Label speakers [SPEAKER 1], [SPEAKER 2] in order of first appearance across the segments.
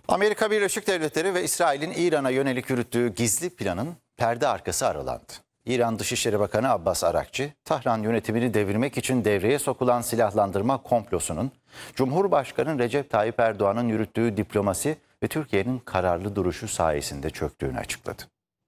[SPEAKER 1] Amerika Birleşik Devletleri ve İsrail'in İran'a yönelik yürüttüğü gizli planın perde arkası aralandı. İran Dışişleri Bakanı Abbas Arakçı, Tahran yönetimini devirmek için devreye sokulan silahlandırma komplosunun Cumhurbaşkanı Recep Tayyip Erdoğan'ın yürüttüğü diplomasi ve Türkiye'nin kararlı duruşu sayesinde çöktüğünü açıkladı.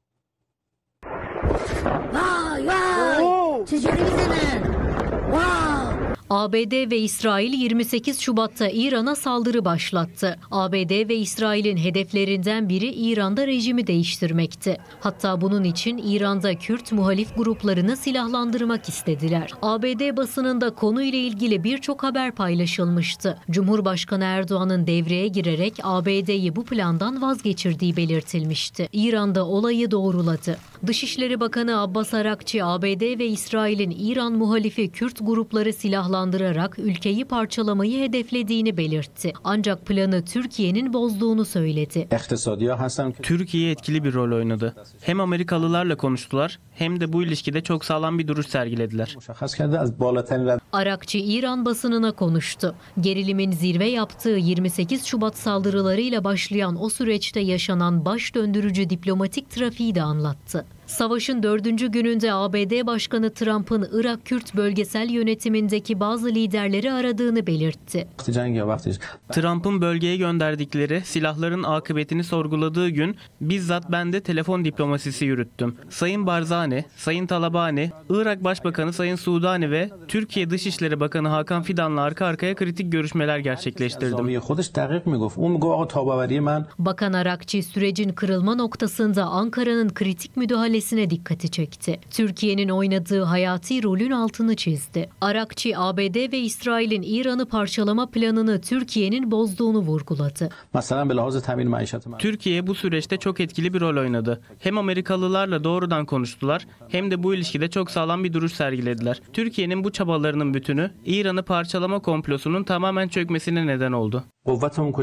[SPEAKER 2] Vay vay! Çeşitliysene! Vay!
[SPEAKER 3] ABD ve İsrail 28 Şubat'ta İran'a saldırı başlattı. ABD ve İsrail'in hedeflerinden biri İran'da rejimi değiştirmekti. Hatta bunun için İran'da Kürt muhalif gruplarını silahlandırmak istediler. ABD basınında konuyla ilgili birçok haber paylaşılmıştı. Cumhurbaşkanı Erdoğan'ın devreye girerek ABD'yi bu plandan vazgeçirdiği belirtilmişti. İran'da olayı doğruladı. Dışişleri Bakanı Abbas Arakçı, ABD ve İsrail'in İran muhalifi Kürt grupları silahlandırarak ülkeyi parçalamayı hedeflediğini belirtti. Ancak planı Türkiye'nin bozduğunu söyledi.
[SPEAKER 4] Türkiye etkili bir rol oynadı. Hem Amerikalılarla konuştular hem de bu ilişkide çok sağlam bir duruş sergilediler.
[SPEAKER 3] Arakçı İran basınına konuştu. Gerilimin zirve yaptığı 28 Şubat saldırılarıyla başlayan o süreçte yaşanan baş döndürücü diplomatik trafiği de anlattı. Savaşın 4. gününde ABD Başkanı Trump'ın Irak Kürt bölgesel yönetimindeki bazı liderleri aradığını belirtti.
[SPEAKER 4] Trump'ın bölgeye gönderdikleri silahların akıbetini sorguladığı gün bizzat ben de telefon diplomasisi yürüttüm. Sayın Barzani, Sayın Talabani, Irak Başbakanı Sayın Sudani ve Türkiye Dışişleri Bakanı Hakan Fidan'la arka arkaya kritik görüşmeler gerçekleştirdim.
[SPEAKER 3] Bakan Arakçı sürecin kırılma noktasında Ankara'nın kritik müdahalesine dikkati çekti. Türkiye'nin oynadığı hayati rolün altını çizdi. Arakçı, ABD ve İsrail'in İran'ı parçalama planını Türkiye'nin bozduğunu vurguladı.
[SPEAKER 4] Türkiye bu süreçte çok etkili bir rol oynadı. Hem Amerikalılarla doğrudan konuştular hem de bu ilişkide çok sağlam bir duruş sergilediler. Türkiye'nin bu çabalarının bütünü İran'ı parçalama komplosunun tamamen çökmesine neden oldu.